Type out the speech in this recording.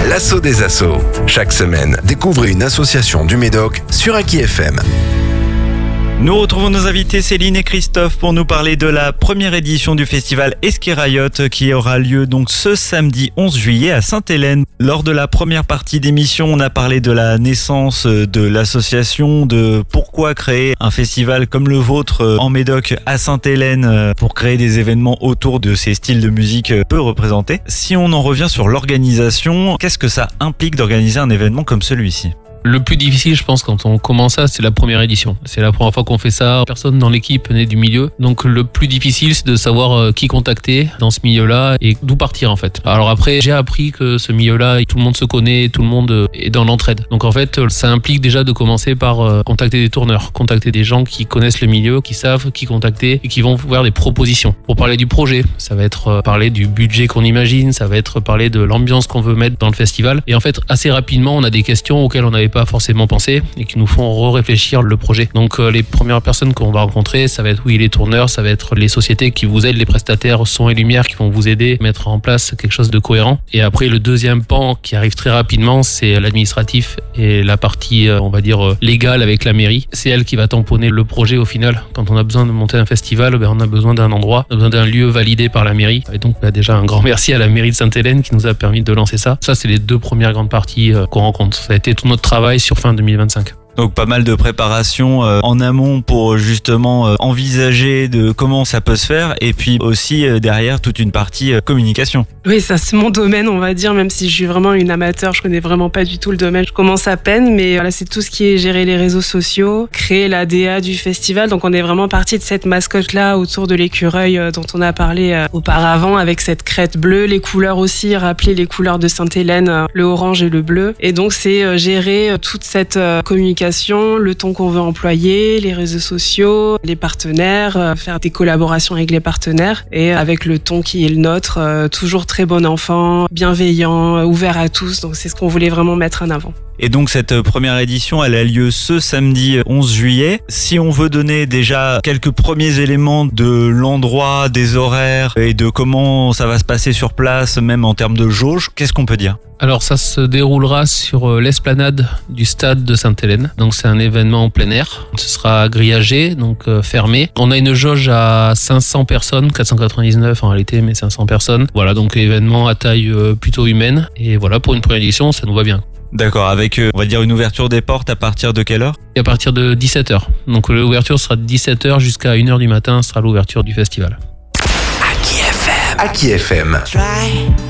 L'assaut des assos. Chaque semaine, découvrez une association du Médoc sur Aki FM. Nous retrouvons nos invités Céline et Christophe pour nous parler de la première édition du festival Esquirayot qui aura lieu donc ce samedi 11 juillet à Sainte-Hélène. Lors de la première partie d'émission, on a parlé de la naissance de l'association, de pourquoi créer un festival comme le vôtre en Médoc à Sainte-Hélène pour créer des événements autour de ces styles de musique peu représentés. Si on en revient sur l'organisation, qu'est-ce que ça implique d'organiser un événement comme celui-ci ? Le plus difficile, je pense, quand on commence ça, c'est la première édition. C'est la première fois qu'on fait ça. Personne dans l'équipe n'est du milieu. Donc, le plus difficile, c'est de savoir qui contacter dans ce milieu-là et d'où partir, en fait. Alors après, j'ai appris que ce milieu-là, tout le monde se connaît, tout le monde est dans l'entraide. Donc, en fait, ça implique déjà de commencer par contacter des tourneurs, contacter des gens qui connaissent le milieu, qui savent qui contacter et qui vont faire des propositions. Pour parler du projet, ça va être parler du budget qu'on imagine, ça va être parler de l'ambiance qu'on veut mettre dans le festival. Et en fait, assez rapidement, on a des questions auxquelles on n'avait pas forcément pensé et qui nous font réfléchir le projet. Donc les premières personnes qu'on va rencontrer, ça va être les tourneurs, ça va être les sociétés qui vous aident, les prestataires son et lumière qui vont vous aider à mettre en place quelque chose de cohérent. Et après le deuxième pan qui arrive très rapidement, c'est l'administratif et la partie on va dire légale avec la mairie. C'est elle qui va tamponner le projet au final. Quand on a besoin de monter un festival, on a besoin d'un endroit, on a besoin d'un lieu validé par la mairie. Et donc déjà un grand merci à la mairie de Sainte-Hélène qui nous a permis de lancer ça. Ça c'est les deux premières grandes parties qu'on rencontre. Ça a été tout notre travail sur fin 2025. Donc pas mal de préparation en amont pour justement envisager de comment ça peut se faire et puis aussi derrière toute une partie communication. Oui, ça c'est mon domaine on va dire, même si je suis vraiment une amateur, je connais vraiment pas du tout le domaine, je commence à peine, mais voilà, c'est tout ce qui est gérer les réseaux sociaux, créer la DA du festival, donc on est vraiment parti de cette mascotte là autour de l'écureuil dont on a parlé auparavant avec cette crête bleue, les couleurs aussi, rappeler les couleurs de Sainte-Hélène, le orange et le bleu, et donc c'est gérer toute cette communication, le ton qu'on veut employer, les réseaux sociaux, les partenaires, faire des collaborations avec les partenaires et avec le ton qui est le nôtre, toujours très bon enfant, bienveillant, ouvert à tous. Donc c'est ce qu'on voulait vraiment mettre en avant. Et donc cette première édition, elle a lieu ce samedi 11 juillet. Si on veut donner déjà quelques premiers éléments de l'endroit, des horaires et de comment ça va se passer sur place, même en termes de jauge, qu'est-ce qu'on peut dire ? Alors ça se déroulera sur l'esplanade du stade de Sainte-Hélène. Donc c'est un événement en plein air. Ce sera grillagé, donc fermé. On a une jauge à 500 personnes, 499 en réalité, mais 500 personnes. Voilà, donc événement à taille plutôt humaine. Et voilà, pour une première édition, ça nous va bien. D'accord, avec on va dire une ouverture des portes à partir de quelle heure ? Et à partir de 17h. Donc l'ouverture sera de 17h jusqu'à 1h du matin, sera l'ouverture du festival. Aki FM.